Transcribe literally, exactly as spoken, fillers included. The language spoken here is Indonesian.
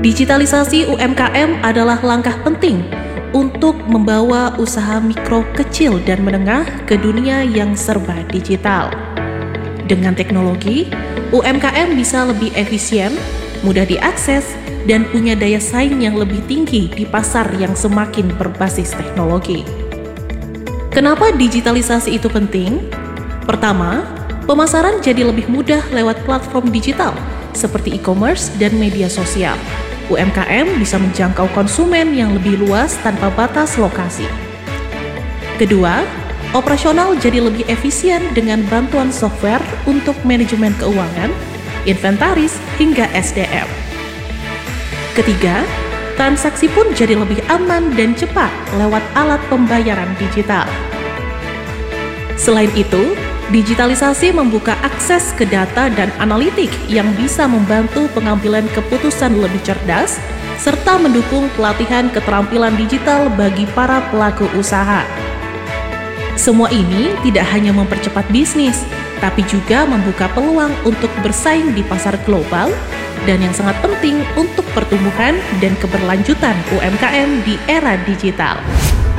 Digitalisasi U M K M adalah langkah penting untuk membawa usaha mikro, kecil, dan menengah ke dunia yang serba digital. Dengan teknologi, U M K M bisa lebih efisien, mudah diakses, dan punya daya saing yang lebih tinggi di pasar yang semakin berbasis teknologi. Kenapa digitalisasi itu penting? Pertama, pemasaran jadi lebih mudah lewat platform digital seperti e-commerce dan media sosial. U M K M bisa menjangkau konsumen yang lebih luas tanpa batas lokasi. Kedua, operasional jadi lebih efisien dengan bantuan software untuk manajemen keuangan, inventaris, hingga S D M. Ketiga, transaksi pun jadi lebih aman dan cepat lewat alat pembayaran digital. Selain itu, digitalisasi membuka akses ke data dan analitik yang bisa membantu pengambilan keputusan lebih cerdas, serta mendukung pelatihan keterampilan digital bagi para pelaku usaha. Semua ini tidak hanya mempercepat bisnis, tapi juga membuka peluang untuk bersaing di pasar global, dan yang sangat penting untuk pertumbuhan dan keberlanjutan U M K M di era digital.